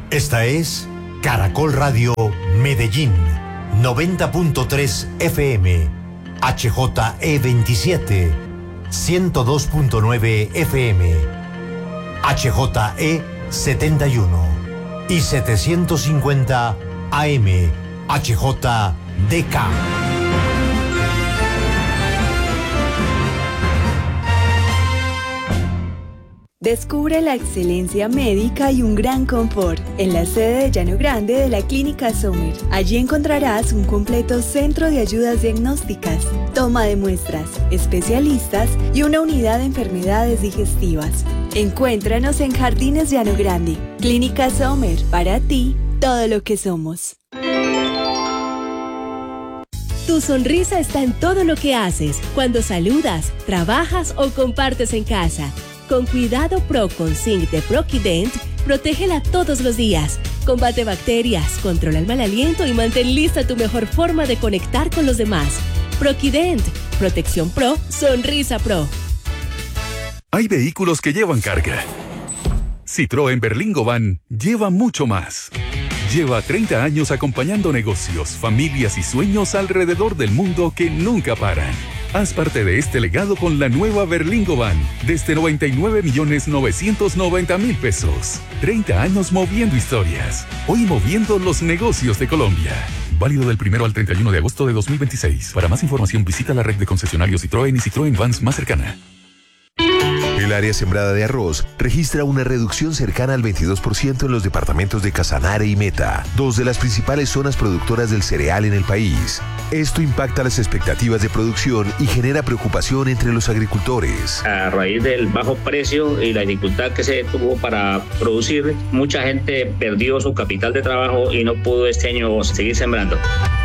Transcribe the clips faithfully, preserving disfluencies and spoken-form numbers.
Esta es Caracol Radio Medellín, noventa punto tres F M, H J E veintisiete, ciento dos punto nueve F M, H J E setenta y uno y setecientos cincuenta A M, H J D K. Descubre la excelencia médica y un gran confort en la sede de Llano Grande de la Clínica Sommer. Allí encontrarás un completo centro de ayudas diagnósticas, toma de muestras, especialistas y una unidad de enfermedades digestivas. Encuéntranos en Jardines Llano Grande. Clínica Sommer, para ti, todo lo que somos. Tu sonrisa está en todo lo que haces, cuando saludas, trabajas o compartes en casa. Con Cuidado Pro con Zinc de Proquident, protégela todos los días. Combate bacterias, controla el mal aliento y mantén lista tu mejor forma de conectar con los demás. Proquident, protección pro, sonrisa pro. Hay vehículos que llevan carga. Citroën Berlingo Van lleva mucho más. Lleva treinta años acompañando negocios, familias y sueños alrededor del mundo que nunca paran. Haz parte de este legado con la nueva Berlingo Van, desde noventa y nueve millones novecientos noventa mil pesos. treinta años moviendo historias. Hoy moviendo los negocios de Colombia. Válido del primero al treinta y uno de agosto de dos mil veintiséis. Para más información visita la red de concesionarios Citroën y Citroën Vans más cercana. El área sembrada de arroz registra una reducción cercana al veintidós por ciento en los departamentos de Casanare y Meta, dos de las principales zonas productoras del cereal en el país. Esto impacta las expectativas de producción y genera preocupación entre los agricultores. A raíz del bajo precio y la dificultad que se tuvo para producir, mucha gente perdió su capital de trabajo y no pudo este año seguir sembrando.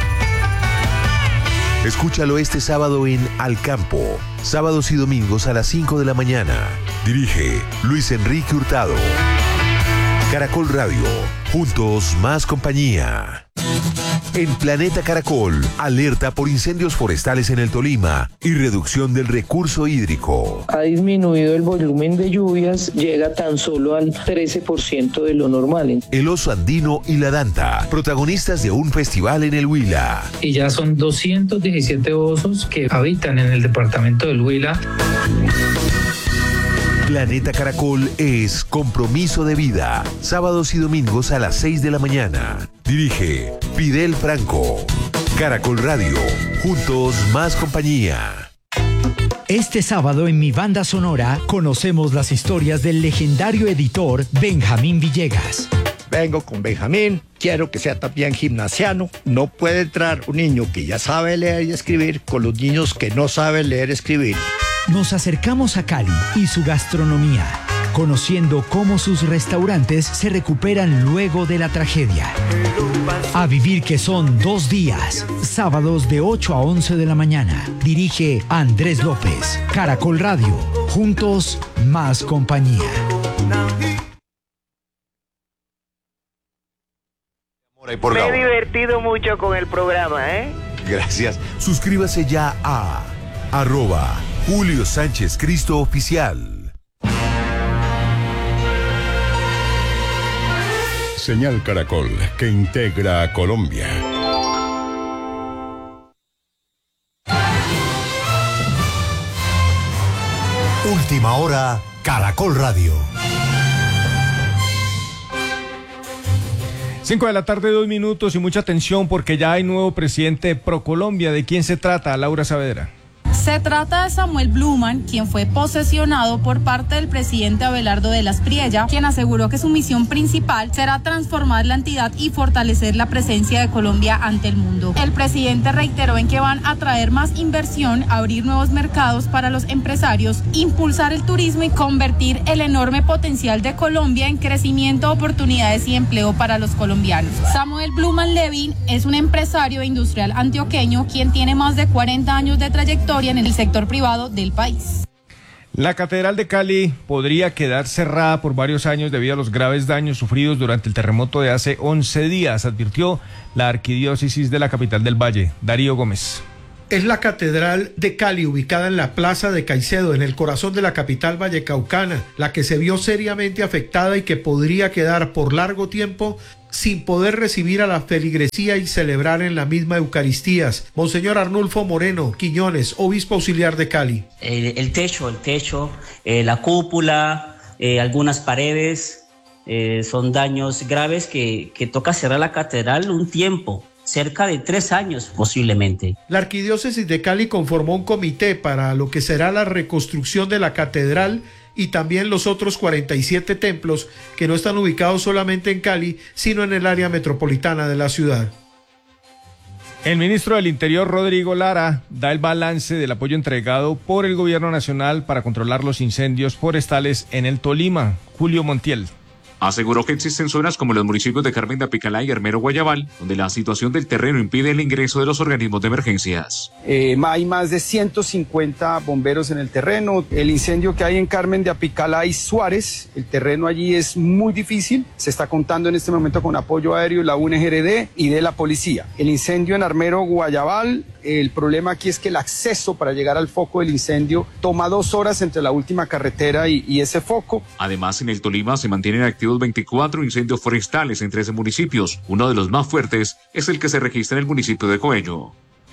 Escúchalo este sábado en Al Campo, sábados y domingos a las cinco de la mañana. Dirige Luis Enrique Hurtado. Caracol Radio, juntos más compañía. En Planeta Caracol, alerta por incendios forestales en el Tolima y reducción del recurso hídrico. Ha disminuido el volumen de lluvias, llega tan solo al trece por ciento de lo normal. El oso andino y la danta, protagonistas de un festival en el Huila. Y ya son doscientos diecisiete osos que habitan en el departamento del Huila. Planeta Caracol es compromiso de vida. Sábados y domingos a las seis de la mañana. Dirige Fidel Franco. Caracol Radio. Juntos más compañía. Este sábado en Mi Banda Sonora conocemos las historias del legendario editor Benjamín Villegas. Vengo con Benjamín, quiero que sea también gimnasiano. No puede entrar un niño que ya sabe leer y escribir con los niños que no saben leer y escribir. Nos acercamos a Cali y su gastronomía, conociendo cómo sus restaurantes se recuperan luego de la tragedia. A vivir que son dos días, sábados de ocho a once de la mañana. Dirige Andrés López. Caracol Radio, juntos más compañía. Me he divertido mucho con el programa, ¿eh? Gracias. Suscríbase ya a arroba Julio Sánchez Cristo Oficial. Señal Caracol, que integra a Colombia. Última hora, Caracol Radio. Cinco de la tarde, dos minutos y mucha atención porque ya hay nuevo presidente ProColombia. ¿De quién se trata, Laura Saavedra? Se trata de Samuel Bluman, quien fue posesionado por parte del presidente Abelardo de las Priella, quien aseguró que su misión principal será transformar la entidad y fortalecer la presencia de Colombia ante el mundo. El presidente reiteró en que van a traer más inversión, abrir nuevos mercados para los empresarios, impulsar el turismo y convertir el enorme potencial de Colombia en crecimiento, oportunidades y empleo para los colombianos. Samuel Bluman Levin es un empresario industrial antioqueño quien tiene más de cuarenta años de trayectoria en el sector privado del país. La Catedral de Cali podría quedar cerrada por varios años debido a los graves daños sufridos durante el terremoto de hace once días, advirtió la arquidiócesis de la capital del Valle. Darío Gómez. es la Catedral de Cali, ubicada en la Plaza de Caicedo, en el corazón de la capital vallecaucana, la que se vio seriamente afectada y que podría quedar por largo tiempo sin poder recibir a la feligresía y celebrar en la misma Eucaristías. Monseñor Arnulfo Moreno Quiñones, obispo auxiliar de Cali. El, el techo, el techo, eh, la cúpula, eh, algunas paredes, eh, son daños graves que, que toca cerrar la catedral un tiempo. Cerca de tres años posiblemente. La Arquidiócesis de Cali conformó un comité para lo que será la reconstrucción de la catedral y también los otros cuarenta y siete templos que no están ubicados solamente en Cali, sino en el área metropolitana de la ciudad. El ministro del Interior, Rodrigo Lara, da el balance del apoyo entregado por el gobierno nacional para controlar los incendios forestales en el Tolima. Julio Montiel. Aseguró que existen zonas como los municipios de Carmen de Apicalá y Armero Guayabal, donde la situación del terreno impide el ingreso de los organismos de emergencias. Eh, hay más de ciento cincuenta bomberos en el terreno. El incendio que hay en Carmen de Apicalá y Suárez, el terreno allí es muy difícil. Se está contando en este momento con apoyo aéreo de la U N G R D y de la policía. El incendio en Armero Guayabal, el problema aquí es que el acceso para llegar al foco del incendio toma dos horas entre la última carretera y, y ese foco. Además, en el Tolima se mantienen activos veinticuatro incendios forestales en trece municipios. Uno de los más fuertes es el que se registra en el municipio de Coello.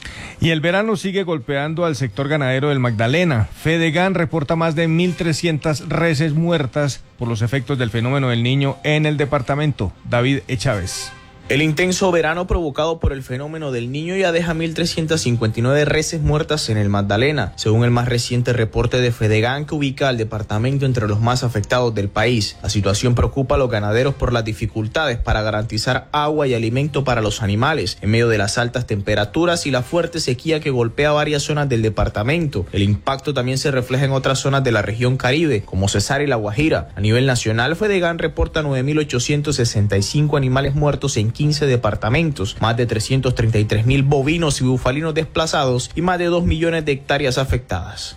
Y el verano sigue golpeando al sector ganadero del Magdalena. Fedegan reporta más de mil trescientas reses muertas por los efectos del fenómeno del Niño en el departamento. David E. Chávez. El intenso verano provocado por el fenómeno del Niño ya deja mil trescientas cincuenta y nueve reses muertas en el Magdalena, según el más reciente reporte de Fedegan, que ubica al departamento entre los más afectados del país. La situación preocupa a los ganaderos por las dificultades para garantizar agua y alimento para los animales, en medio de las altas temperaturas y la fuerte sequía que golpea varias zonas del departamento. El impacto también se refleja en otras zonas de la región Caribe, como Cesar y La Guajira. A nivel nacional, Fedegan reporta nueve mil ochocientos sesenta y cinco animales muertos en quince departamentos, más de trescientos treinta y tres mil bovinos y bufalinos desplazados y más de dos millones de hectáreas afectadas.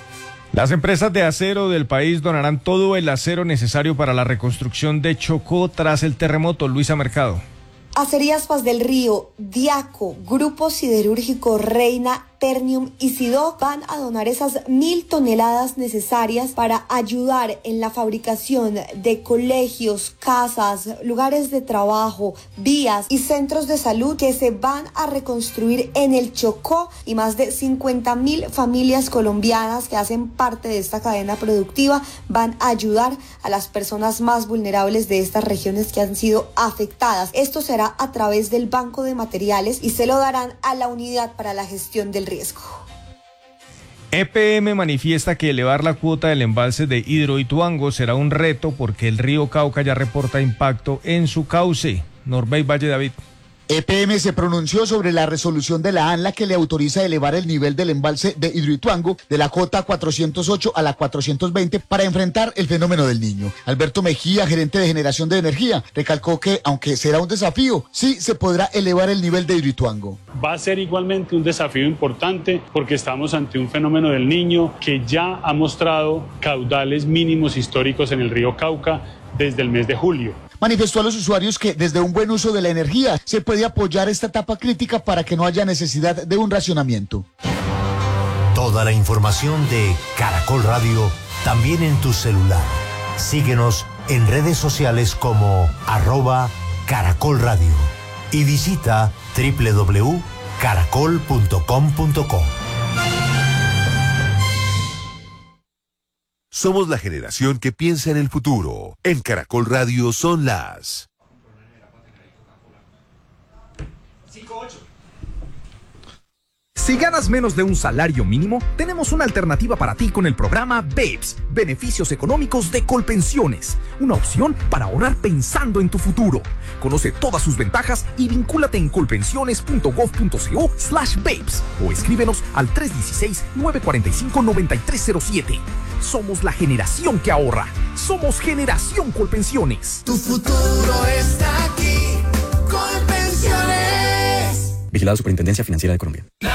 Las empresas de acero del país donarán todo el acero necesario para la reconstrucción de Chocó tras el terremoto. Luisa Mercado. Acerías Paz del Río, Diaco, Grupo Siderúrgico Reina, Ternium y Sidoc van a donar esas mil toneladas necesarias para ayudar en la fabricación de colegios, casas, lugares de trabajo, vías y centros de salud que se van a reconstruir en el Chocó, y más de cincuenta mil familias colombianas que hacen parte de esta cadena productiva van a ayudar a las personas más vulnerables de estas regiones que han sido afectadas. Esto será a través del Banco de Materiales y se lo darán a la Unidad para la Gestión del Riesgo. E P M manifiesta que elevar la cuota del embalse de Hidroituango será un reto porque el río Cauca ya reporta impacto en su cauce. Norbey Valle David. E P M se pronunció sobre la resolución de la ANLA que le autoriza elevar el nivel del embalse de Hidroituango de la cota cuatrocientos ocho a la cuatrocientos veinte para enfrentar el fenómeno del Niño. Alberto Mejía, gerente de generación de energía, recalcó que, aunque será un desafío, sí se podrá elevar el nivel de Hidroituango. Va a ser igualmente un desafío importante porque estamos ante un fenómeno del Niño que ya ha mostrado caudales mínimos históricos en el río Cauca desde el mes de julio. Manifestó a los usuarios que desde un buen uso de la energía se puede apoyar esta etapa crítica para que no haya necesidad de un racionamiento. Toda la información de Caracol Radio también en tu celular. Síguenos en redes sociales como arroba Caracol Radio y visita doble u doble u doble u punto caracol punto com punto co. Somos la generación que piensa en el futuro. En Caracol Radio son las... Si ganas menos de un salario mínimo, tenemos una alternativa para ti con el programa BEPS, Beneficios Económicos de Colpensiones, una opción para ahorrar pensando en tu futuro. Conoce todas sus ventajas y vincúlate en colpensiones.gov.co slash BEPS o escríbenos al tres uno seis, nueve cuatro cinco, nueve tres cero siete. Somos la generación que ahorra. Somos Generación Colpensiones. Tu futuro está aquí. Colpensiones. Vigilado Superintendencia Financiera de Colombia.